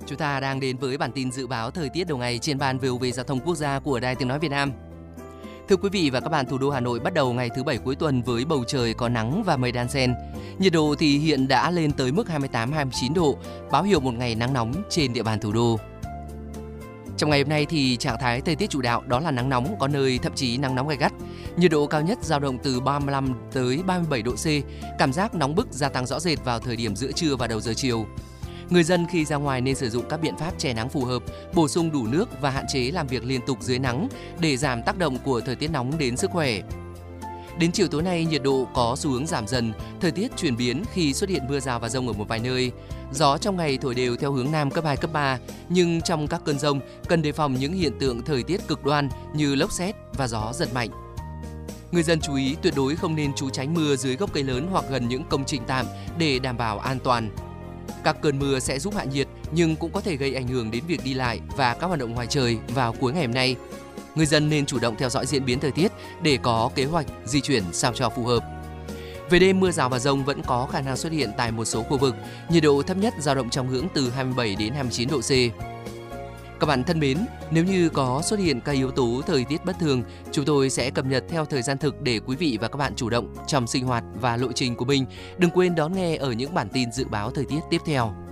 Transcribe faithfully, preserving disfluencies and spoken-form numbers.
Chúng ta đang đến với bản tin dự báo thời tiết đầu ngày trên ban vê o vê Giao thông Quốc gia của Đài Tiếng nói Việt Nam. Thưa quý vị và các bạn, thủ đô Hà Nội bắt đầu ngày thứ Bảy cuối tuần với bầu trời có nắng và mây đan xen. Nhiệt độ thì hiện đã lên tới mức hai mươi tám đến hai mươi chín độ, báo hiệu một ngày nắng nóng trên địa bàn thủ đô. Trong ngày hôm nay thì trạng thái thời tiết chủ đạo đó là nắng nóng, có nơi thậm chí nắng nóng gay gắt. Nhiệt độ cao nhất dao động từ ba mươi lăm tới ba mươi bảy độ C, cảm giác nóng bức gia tăng rõ rệt vào thời điểm giữa trưa và đầu giờ chiều. Người dân khi ra ngoài nên sử dụng các biện pháp che nắng phù hợp, bổ sung đủ nước và hạn chế làm việc liên tục dưới nắng để giảm tác động của thời tiết nóng đến sức khỏe. Đến chiều tối nay, nhiệt độ có xu hướng giảm dần, thời tiết chuyển biến khi xuất hiện mưa rào và dông ở một vài nơi. Gió trong ngày thổi đều theo hướng nam cấp hai, cấp ba, nhưng trong các cơn dông cần đề phòng những hiện tượng thời tiết cực đoan như lốc sét và gió giật mạnh. Người dân chú ý tuyệt đối không nên trú tránh mưa dưới gốc cây lớn hoặc gần những công trình tạm để đảm bảo an toàn. Các cơn mưa sẽ giúp hạ nhiệt nhưng cũng có thể gây ảnh hưởng đến việc đi lại và các hoạt động ngoài trời vào cuối ngày hôm nay. Người dân nên chủ động theo dõi diễn biến thời tiết để có kế hoạch di chuyển sao cho phù hợp. Về đêm, mưa rào và dông vẫn có khả năng xuất hiện tại một số khu vực, nhiệt độ thấp nhất dao động trong ngưỡng từ hai mươi bảy đến hai mươi chín độ C. Các bạn thân mến, nếu như có xuất hiện các yếu tố thời tiết bất thường, chúng tôi sẽ cập nhật theo thời gian thực để quý vị và các bạn chủ động trong sinh hoạt và lộ trình của mình. Đừng quên đón nghe ở những bản tin dự báo thời tiết tiếp theo.